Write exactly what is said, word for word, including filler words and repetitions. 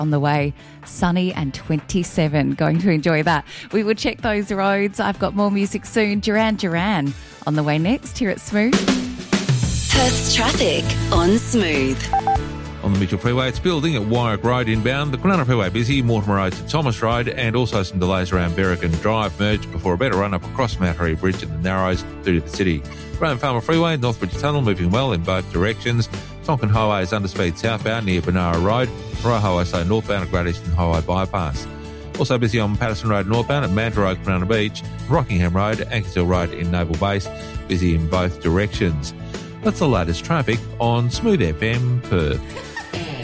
on the way. Sunny and twenty-seven. Going to enjoy that. We will check those roads. I've got more music soon. Duran Duran on the way next here at Smooth. Perth's traffic on Smooth. On the Mitchell Freeway, it's building at Wyre Road inbound. The Kwinana Freeway busy, Mortimer Road to Thomas Road, and also some delays around Berrigan Drive merge before a better run up across Mount Harry Bridge in the Narrows through to the city. Graham Farmer Freeway, Northbridge Tunnel moving well in both directions. Tonkin Highway is underspeed southbound near Benara Road. Roy Highway so northbound at Great Eastern Highway bypass. Also busy on Patterson Road northbound at Manta Road, Kwinana Beach, Rockingham Road, Anchors Hill Road in Naval Base, busy in both directions. That's the latest traffic on Smooth F M Perth.